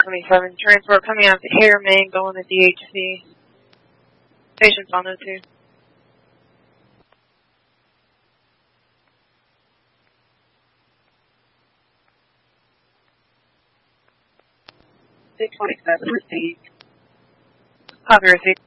627. Transport coming out to Hair, Maine, going to DHC. Patients on O2. Received. Copy received.